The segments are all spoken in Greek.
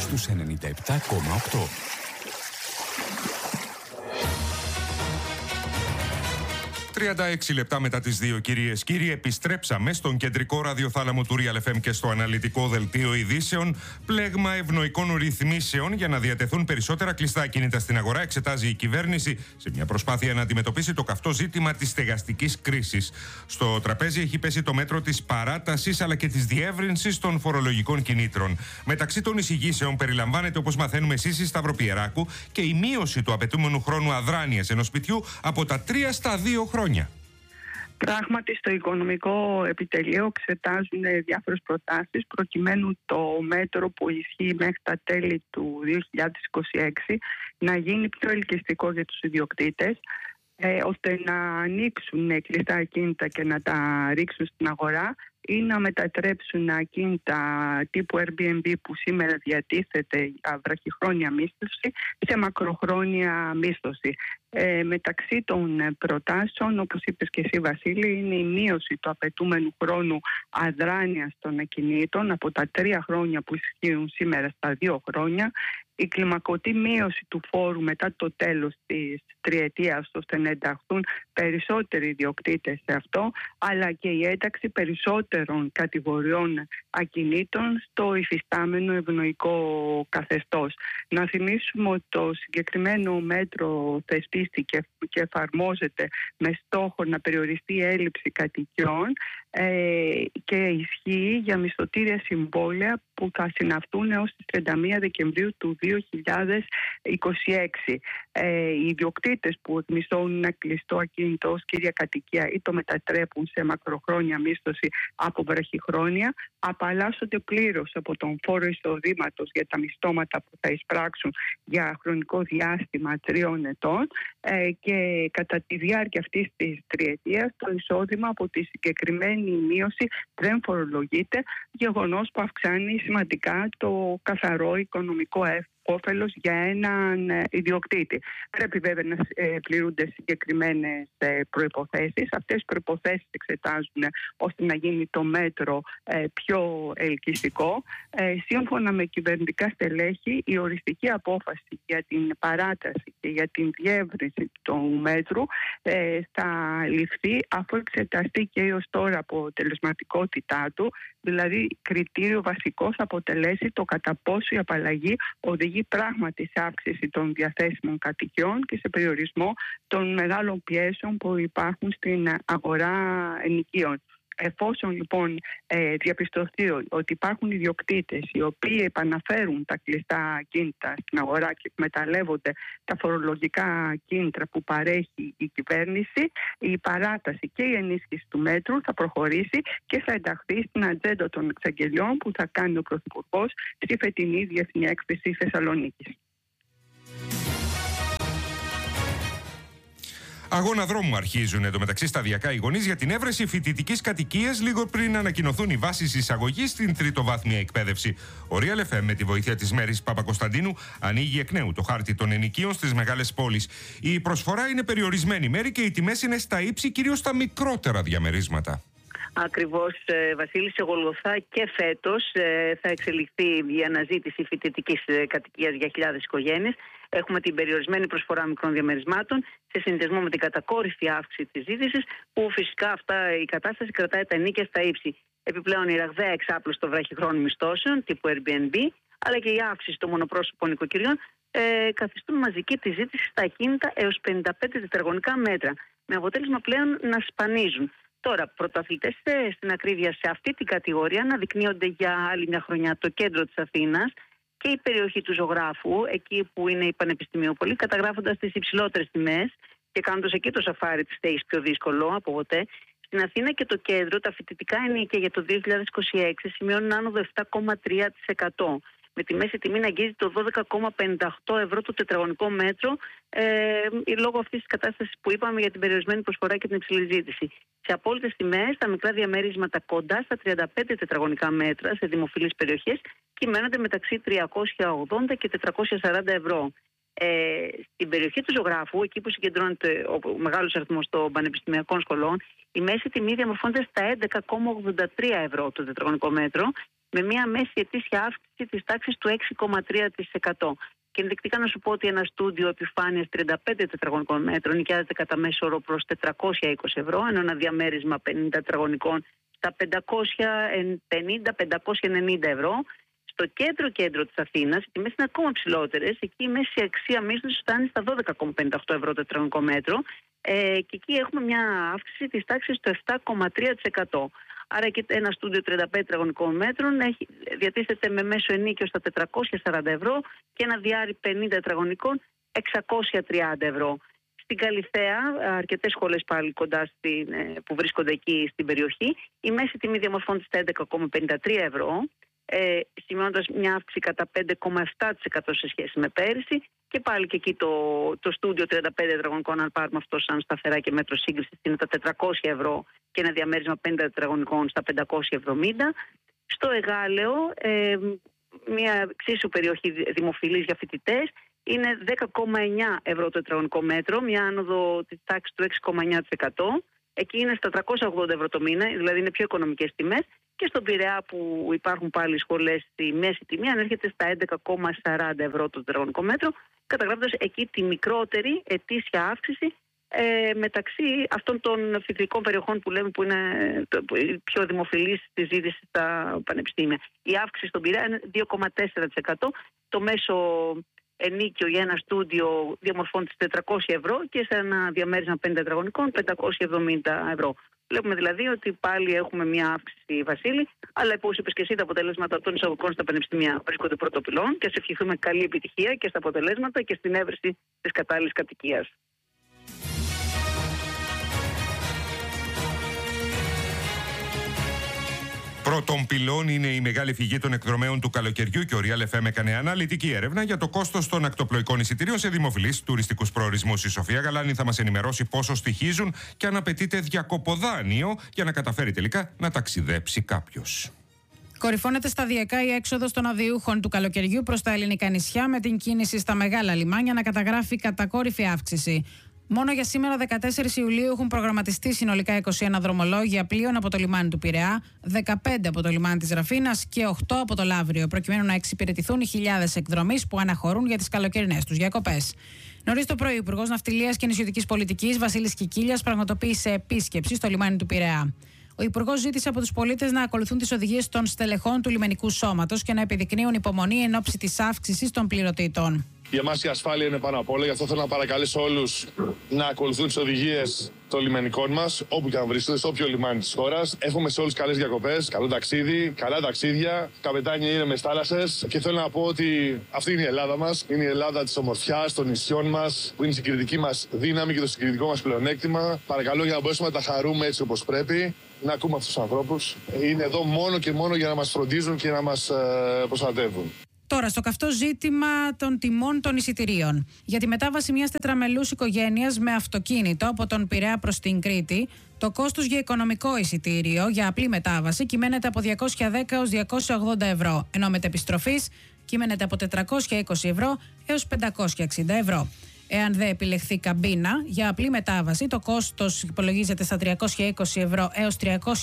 στους 97,8. 36 λεπτά μετά τις 2, κυρίες και κύριοι, επιστρέψαμε στον κεντρικό ραδιοθάλαμο του Real FM και στο αναλυτικό δελτίο ειδήσεων. Πλέγμα ευνοϊκών ρυθμίσεων για να διατεθούν περισσότερα κλειστά ακίνητα στην αγορά εξετάζει η κυβέρνηση σε μια προσπάθεια να αντιμετωπίσει το καυτό ζήτημα της στεγαστικής κρίσης. Στο τραπέζι έχει πέσει το μέτρο της παράτασης αλλά και της διεύρυνσης των φορολογικών κινήτρων. Μεταξύ των εισηγήσεων περιλαμβάνεται, όπως μαθαίνουμε, σύστηση Σταυροπιεράκου και η μείωση του απαιτούμενου χρόνου αδράνειας ενός σπιτιού από τα 3 στα 2 χρόνια. Πράγματι, στο Οικονομικό Επιτελείο εξετάζουν διάφορες προτάσεις προκειμένου το μέτρο που ισχύει μέχρι τα τέλη του 2026 να γίνει πιο ελκυστικό για τους ιδιοκτήτες, ώστε να ανοίξουν κλειστά ακίνητα και να τα ρίξουν στην αγορά ή να μετατρέψουν ακίνητα τύπου Airbnb που σήμερα διατίθεται για βραχυχρόνια μίσθωση σε μακροχρόνια μίσθωση. Μεταξύ των προτάσεων, όπως είπες και εσύ, Βασίλη, είναι η μείωση του απαιτούμενου χρόνου αδράνειας των ακινήτων από τα 3 χρόνια που ισχύουν σήμερα στα 2 χρόνια, η κλιμακωτή μείωση του φόρου μετά το τέλος της τριετίας, ώστε να ενταχθούν περισσότεροι ιδιοκτήτες σε αυτό, αλλά και η ένταξη περισσότερων κατηγοριών ακινήτων στο υφιστάμενο ευνοϊκό καθεστώς. Να θυμίσουμε ότι το συγκεκριμένο μέτρο θεσπίστηκε και εφαρμόζεται με στόχο να περιοριστεί η έλλειψη κατοικιών και ισχύει για μισθωτήρια συμβόλαια που θα συναυτούν έως τις 31 Δεκεμβρίου του 2026. Οι ιδιοκτήτες που μισθώνουν ένα κλειστό ακίνητο ως κύρια κατοικία ή το μετατρέπουν σε μακροχρόνια μίσθωση από βραχυχρόνια απαλλάσσονται πλήρως από τον φόρο εισοδήματος για τα μισθώματα που θα εισπράξουν για χρονικό διάστημα 3 ετών και κατά τη διάρκεια αυτής της τριετίας το εισόδημα από τη συγκεκριμένη μείωση δεν φορολογείται, γεγονός που αυξάνει σημαντικά το καθαρό οικονομικό όφελος για έναν ιδιοκτήτη. Πρέπει βέβαια να πληρούνται συγκεκριμένες προϋποθέσεις. Αυτές οι προϋποθέσεις εξετάζουν ώστε να γίνει το μέτρο πιο ελκυστικό. Σύμφωνα με κυβερνητικά στελέχη, η οριστική απόφαση για την παράταση και για την διεύρυνση του μέτρου θα ληφθεί αφού εξεταστεί και έως τώρα αποτελεσματικότητά του, δηλαδή κριτήριο βασικό θα αποτελέσει το κατά πόσο η απαλλαγή οδηγεί πράγματι σε αύξηση των διαθέσιμων κατοικιών και σε περιορισμό των μεγάλων πιέσεων που υπάρχουν στην αγορά ενοικίων. Εφόσον λοιπόν διαπιστωθεί ότι υπάρχουν ιδιοκτήτες οι οποίοι επαναφέρουν τα κλειστά κίνητρα στην αγορά και εκμεταλλεύονται τα φορολογικά κίνητρα που παρέχει η κυβέρνηση, η παράταση και η ενίσχυση του μέτρου θα προχωρήσει και θα ενταχθεί στην ατζέντα των εξαγγελιών που θα κάνει ο Πρωθυπουργός στη φετινή Διεθνή Έκθεση Θεσσαλονίκης. Αγώνα δρόμου αρχίζουν εντωμεταξύ σταδιακά οι γονείς για την έβρεση φοιτητικής κατοικίας λίγο πριν ανακοινωθούν οι βάσεις εισαγωγής στην τριτοβάθμια εκπαίδευση. Ο Real FM με τη βοήθεια της Μέρης Παπακοσταντίνου ανοίγει εκ νέου το χάρτη των ενοικίων στις μεγάλες πόλεις. Η προσφορά είναι περιορισμένη, Μέρη, και οι τιμές είναι στα ύψη, κυρίως στα μικρότερα διαμερίσματα. Ακριβώς, Βασίλη, σε Γολγοθά και φέτος θα εξελιχθεί η αναζήτηση φοιτητικής κατοικίας για χιλιάδες οικογένειες. Έχουμε την περιορισμένη προσφορά μικρών διαμερισμάτων σε συνδυασμό με την κατακόρυφη αύξηση της ζήτησης, που φυσικά η κατάσταση κρατάει τα ενοίκια στα ύψη. Επιπλέον, η ραγδαία εξάπλωση των βραχυχρόνων μισθώσεων τύπου Airbnb, αλλά και η αύξηση των μονοπρόσωπων νοικοκυριών καθιστούν μαζική τη ζήτηση στα ακίνητα έως 55 τετραγωνικά μέτρα, με αποτέλεσμα πλέον να σπανίζουν. Τώρα, πρωταθλητές στην ακρίβεια σε αυτή την κατηγορία αναδεικνύονται για άλλη μια χρονιά το κέντρο της Αθήνας και η περιοχή του Ζωγράφου, εκεί που είναι η Πανεπιστημιούπολη, καταγράφοντας τις υψηλότερες τιμές και κάνοντας εκεί το σαφάρι της στέγης πιο δύσκολο από ποτέ. Στην Αθήνα και το κέντρο, τα φοιτητικά ενοίκια για το 2026 σημειώνουν άνοδο 7,3%. Με τη μέση τιμή να αγγίζει το 12,58 ευρώ το τετραγωνικό μέτρο, λόγω αυτής της κατάστασης που είπαμε για την περιορισμένη προσφορά και την υψηλή ζήτηση. Σε απόλυτες τιμές, τα μικρά διαμέρισμματα κοντά στα 35 τετραγωνικά μέτρα σε δημοφιλείς περιοχές κυμαίνονται μεταξύ 380 και 440 ευρώ. Στην περιοχή του Ζωγράφου, εκεί που συγκεντρώνεται ο μεγάλος αριθμός των πανεπιστημιακών σχολών, η μέση τιμή διαμορφώνεται στα 11,83 ευρώ το τετραγωνικό μέτρο με μια μέση ετήσια αύξηση της τάξης του 6,3%. Και ενδεικτικά να σου πω ότι ένα στούντιο επιφάνειας 35 τετραγωνικών μέτρων νοικιάζεται κατά μέσο όρο προς 420 ευρώ, ενώ ένα διαμέρισμα 50 τετραγωνικών στα 550-590 ευρώ. Στο κέντρο της Αθήνας οι τιμές είναι ακόμα ψηλότερες. Εκεί η μέση αξία μίσθωσης φτάνει στα 12,58 ευρώ το τετραγωνικό μέτρο και εκεί έχουμε μια αύξηση της τάξης του 7,3%. Άρα και ένα στούντιο 35 τετραγωνικών μέτρων διατίθεται με μέσο ενίκιο στα 440 ευρώ και ένα διάρρη 50 τετραγωνικών 630 ευρώ. Στην Καλιθέα, αρκετές σχολές πάλι κοντά που βρίσκονται εκεί στην περιοχή, η μέση τιμή διαμορφώνεται στα 11,53 ευρώ, σημειώνοντας μια αύξηση κατά 5,7% σε σχέση με πέρυσι. Και πάλι και εκεί το στούντιο 35 τετραγωνικών, αν πάρουμε αυτό σαν σταθερά και μέτρο σύγκρισης, είναι τα 400 ευρώ και ένα διαμέρισμα 50 τετραγωνικών στα 570. Στο Εγάλεο, μια εξίσου περιοχή δημοφιλής για φοιτητές, είναι 10,9 ευρώ το τετραγωνικό μέτρο, μια άνοδο της τάξης του 6,9%. Εκεί είναι στα 380 ευρώ το μήνα, δηλαδή είναι πιο οικονομικές τιμές. Και στον Πειραιά που υπάρχουν πάλι σχολές, η μέση τιμή ανέρχεται στα 11,40 ευρώ το τετραγωνικό μέτρο, καταγράφοντας εκεί τη μικρότερη ετήσια αύξηση μεταξύ αυτών των φοιτητικών περιοχών που λέμε που είναι πιο δημοφιλής στη ζήτηση στα πανεπιστήμια. Η αύξηση στον Πειραιά είναι 2,4%. Το μέσο ενίκιο για ένα στούντιο διαμορφώνεται στις 400 ευρώ και σε ένα διαμέρισμα 5 τετραγωνικών 570 ευρώ. Βλέπουμε δηλαδή ότι πάλι έχουμε μια αύξηση, Βασίλη, αλλά όπως είπες και εσύ, τα αποτελέσματα των εισαγωγικών στα πανεπιστήμια βρίσκονται πρώτο πυλών και ας ευχηθούμε καλή επιτυχία και στα αποτελέσματα και στην έβρεση της κατάλληλης κατοικίας. Πρώτον πυλών είναι η μεγάλη φυγή των εκδρομέων του καλοκαιριού και ο Real FM έκανε αναλυτική έρευνα για το κόστος των ακτοπλοϊκών εισιτηρίων σε δημοφιλείς τουριστικούς προορισμούς. Η Σοφία Γαλάνη θα μας ενημερώσει πόσο στοιχίζουν και αν απαιτείται διακοποδάνειο για να καταφέρει τελικά να ταξιδέψει κάποιος. Κορυφώνεται σταδιακά η έξοδος των αδειούχων του καλοκαιριού προς τα ελληνικά νησιά, με την κίνηση στα μεγάλα λιμάνια να καταγράφει κατακόρυφη αύξηση. Μόνο για σήμερα, 14 Ιουλίου, έχουν προγραμματιστεί συνολικά 21 δρομολόγια πλοίων από το λιμάνι του Πειραιά, 15 από το λιμάνι της Ραφίνας και 8 από το Λαύριο, προκειμένου να εξυπηρετηθούν οι χιλιάδες εκδρομείς που αναχωρούν για τις καλοκαιρινές τους διακοπές. Νωρίς το πρωί, ο Υπουργός Ναυτιλίας και Νησιωτικής Πολιτικής, Βασίλης Κικίλιας, πραγματοποίησε επίσκεψη στο λιμάνι του Πειραιά. Ο Υπουργός ζήτησε από τους πολίτες να ακολουθούν τις οδηγίες των στελεχών του λιμενικού σώματος και να επιδεικνύουν υπομονή εν ώψη της αύξησης των πληρωτήτων. Για μας η ασφάλεια είναι πάνω απ' όλα, γι' αυτό θέλω να παρακαλέσω όλους να ακολουθούν τις οδηγίες των λιμενικών μας, όπου και αν βρίσκονται, σε όποιο λιμάνι της χώρας. Εύχομαι σε όλους καλές διακοπές, καλό ταξίδι, καλά ταξίδια, καπετάνια ήρεμες θάλασσες. Και θέλω να πω ότι αυτή είναι η Ελλάδα μας. Είναι η Ελλάδα της ομορφιάς, των νησιών μας, που είναι η συγκριτική μας δύναμη και το συγκριτικό μας πλεονέκτημα. Παρακαλώ, για να μπορέσουμε να τα χαρούμε έτσι όπως πρέπει, να ακούμε αυτούς τους ανθρώπους. Είναι εδώ μόνο και μόνο για να μας φροντίζουν και να μας προστατεύουν. Τώρα, στο καυτό ζήτημα των τιμών των εισιτηρίων. Για τη μετάβαση μιας τετραμελούς οικογένειας με αυτοκίνητο από τον Πειραιά προς την Κρήτη, το κόστος για οικονομικό εισιτήριο για απλή μετάβαση κυμαίνεται από 210 έως 280 ευρώ, ενώ μετεπιστροφής κυμαίνεται από 420 ευρώ έως 560 ευρώ. Εάν δεν επιλεχθεί καμπίνα, για απλή μετάβαση το κόστος υπολογίζεται στα 320 ευρώ έως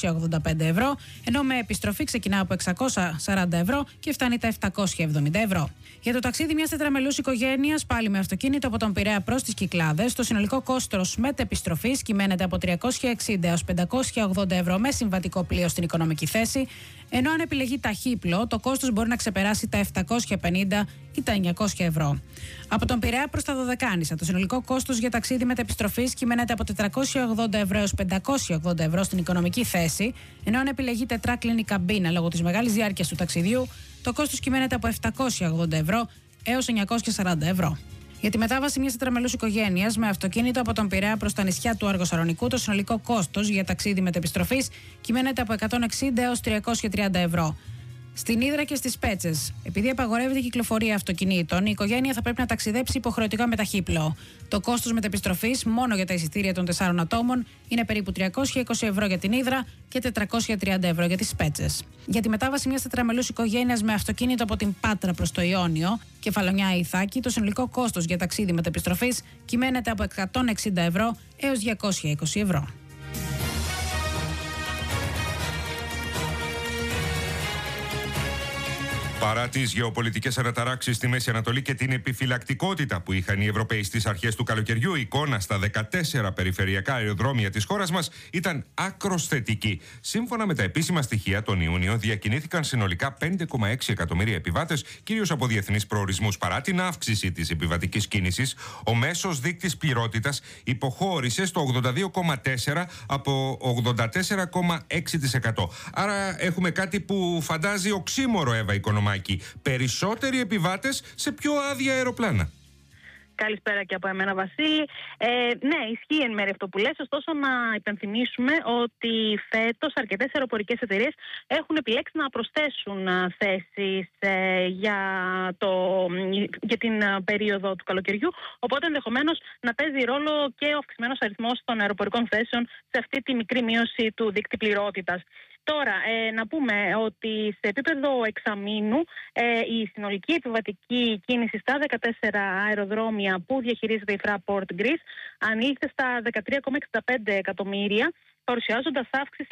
385 ευρώ, ενώ με επιστροφή ξεκινά από 640 ευρώ και φτάνει τα 770 ευρώ. Για το ταξίδι μιας τετραμελούς οικογένειας, πάλι με αυτοκίνητο από τον Πειραιά προς τις Κυκλάδες, το συνολικό κόστος μετεπιστροφής κυμαίνεται από 360 έως 580 ευρώ με συμβατικό πλοίο στην οικονομική θέση, ενώ αν επιλεγεί ταχύπλο, το κόστος μπορεί να ξεπεράσει τα 750 ή τα 900 ευρώ. Από τον Πειραιά προς τα Δωδεκάνησα, το συνολικό κόστος για ταξίδι μετεπιστροφής κυμαίνεται από 480 ευρώ έως 580 ευρώ στην οικονομική θέση, ενώ αν επιλεγεί τετράκλινη καμπίνα λόγω της μεγάλης διάρκειας του ταξιδιού, το κόστος κυμαίνεται από 780 ευρώ έως 940 ευρώ. Για τη μετάβαση μιας τετραμελούς οικογένειας με αυτοκίνητο από τον Πειραιά προς τα νησιά του Αργοσαρονικού, το συνολικό κόστος για ταξίδι μετεπιστροφής κυμαίνεται από 160 έως 330 ευρώ. Στην Ύδρα και στις Πέτσες, επειδή απαγορεύεται η κυκλοφορία αυτοκινήτων, η οικογένεια θα πρέπει να ταξιδέψει υποχρεωτικά με ταχύπλοο. Το κόστος μετεπιστροφής μόνο για τα εισιτήρια των 4 ατόμων είναι περίπου 320 ευρώ για την Ύδρα και 430 ευρώ για τις Πέτσες. Για τη μετάβαση μιας τετραμελούς οικογένειας με αυτοκίνητο από την Πάτρα προς το Ιόνιο, Κεφαλονιά ή Ιθάκη, το συνολικό κόστος για ταξίδι μετεπιστροφής κυμαίνεται από 160 ευρώ έως 220 ευρώ. Παρά τις γεωπολιτικές αναταράξεις στη Μέση Ανατολή και την επιφυλακτικότητα που είχαν οι Ευρωπαίοι στις αρχές του καλοκαιριού, η εικόνα στα 14 περιφερειακά αεροδρόμια της χώρας μας ήταν άκρως θετική. Σύμφωνα με τα επίσημα στοιχεία, τον Ιούνιο διακινήθηκαν συνολικά 5,6 εκατομμύρια επιβάτες, κυρίως από διεθνείς προορισμούς. Παρά την αύξηση της επιβατικής κίνησης, ο μέσος δείκτης πληρότητας υποχώρησε στο 82,4 από 84,6%. Άρα έχουμε κάτι που φαντάζει οξύμορο, Εύα Οικονομάκη. Περισσότεροι επιβάτες σε πιο άδεια αεροπλάνα. Καλησπέρα και από εμένα, Βασίλη. Ναι, ισχύει εν μέρει αυτό που λες, ωστόσο να υπενθυμίσουμε ότι φέτος αρκετές αεροπορικές εταιρείες έχουν επιλέξει να προσθέσουν θέσεις για την περίοδο του καλοκαιριού, οπότε ενδεχομένως να παίζει ρόλο και ο αυξημένος αριθμός των αεροπορικών θέσεων σε αυτή τη μικρή μείωση του δείκτη πληρότητας. Τώρα, να πούμε ότι σε επίπεδο εξαμήνου η συνολική επιβατική κίνηση στα 14 αεροδρόμια που διαχειρίζεται η Fraport Greece ανήλθε στα 13,65 εκατομμύρια, παρουσιάζοντας αύξηση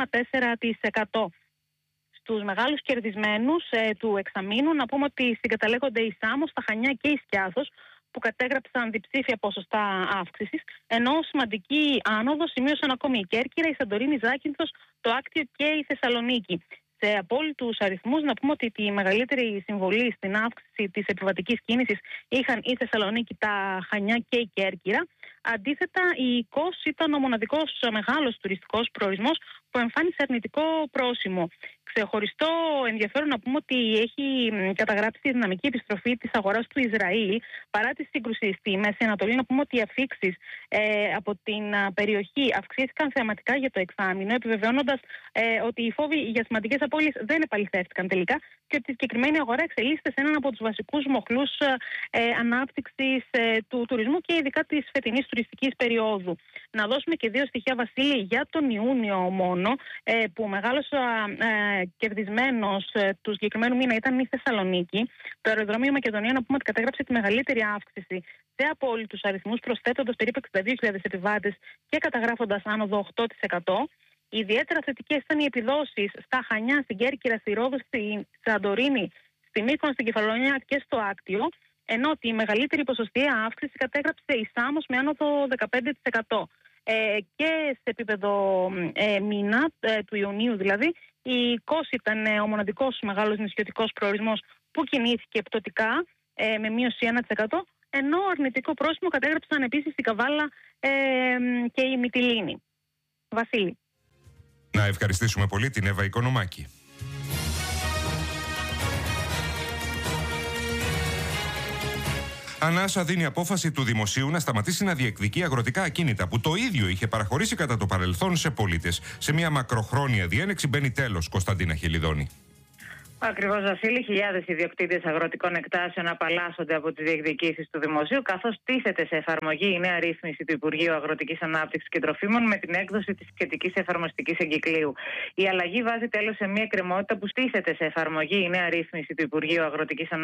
5,4%. Στους μεγάλους κερδισμένους του εξαμήνου να πούμε ότι συγκαταλέγονται η Σάμος, τα Χανιά και η Σκιάθος, που κατέγραψαν διψήφια ποσοστά αύξησης, ενώ σημαντική άνοδο σημείωσαν ακόμη η Κέρκυρα, η Σαντορίνη, η Ζάκυνθος, το Άκτιο και η Θεσσαλονίκη. Σε απόλυτους αριθμούς να πούμε ότι τη μεγαλύτερη συμβολή στην αύξηση της επιβατικής κίνησης είχαν η Θεσσαλονίκη, τα Χανιά και η Κέρκυρα. Αντίθετα, η Κος ήταν ο μοναδικός μεγάλος τουριστικός προορισμός που εμφάνισε αρνητικό πρόσημο. Ξεχωριστό ενδιαφέρον να πούμε ότι έχει καταγράψει τη δυναμική επιστροφή της αγοράς του Ισραήλ παρά τη σύγκρουση στη Μέση Ανατολή. Να πούμε ότι οι αφίξεις από την περιοχή αυξήθηκαν θεαματικά για το εξάμηνο, επιβεβαιώνοντας ότι οι φόβοι για σημαντικές απώλειες δεν επαληθεύτηκαν τελικά και ότι η συγκεκριμένη αγορά εξελίσσεται σε έναν από τους βασικούς μοχλούς ανάπτυξης του τουρισμού και ειδικά της φετινής τουριστικής περίοδου. Να δώσουμε και δύο στοιχεία, Βασίλη, για τον Ιούνιο μόνο, που ο μεγάλος κερδισμένος του συγκεκριμένου μήνα ήταν η Θεσσαλονίκη. Το αεροδρόμιο Μακεδονία, να πούμε ότι κατέγραψε τη μεγαλύτερη αύξηση σε απόλυτους αριθμούς, προσθέτοντας περίπου 62.000 επιβάτες και καταγράφοντας άνοδο 8%. Ιδιαίτερα θετικές ήταν οι επιδόσεις στα Χανιά, στην Κέρκυρα, στη Ρόδο, στη Σαντορίνη, στη Μύκονο, στην Κεφαλονιά και στο Άκτιο, ενώ τη μεγαλύτερη ποσοστιαία αύξηση κατέγραψε η Σάμος με άνοδο 15%. Και σε επίπεδο μήνα του Ιουνίου δηλαδή, η Κος ήταν ο μοναδικός μεγάλος νησιωτικός προορισμός που κινήθηκε πτωτικά με μείωση 1%, ενώ αρνητικό πρόσημο κατέγραψαν επίσης η Καβάλα και η Μυτιλήνη. Βασίλη. Να ευχαριστήσουμε πολύ την Εύα Οικονομάκη. Ανάσα δίνει απόφαση του Δημοσίου να σταματήσει να διεκδικεί αγροτικά ακίνητα που το ίδιο είχε παραχωρήσει κατά το παρελθόν σε πολίτες. Σε μια μακροχρόνια διένεξη μπαίνει τέλος, Κωνσταντίνα Χελιδόνη. Ακριβώς, Βασίλη, χιλιάδες ιδιοκτήτες αγροτικών εκτάσεων απαλλάσσονται από τις διεκδικήσεις του Δημοσίου, καθώς τίθεται σε εφαρμογή η νέα ρύθμιση του Υπουργείου Αγροτικής Ανάπτυξης και Τροφίμων με την έκδοση της σχετικής εφαρμοστικής εγκυκλίου. Η αλλαγή βάζει τέλος σε μια εκκρεμότητα που στήθεται σε εφαρμογή η νέα ρύθμιση του Υπουργείου Αγροτικής Ανάπτυξης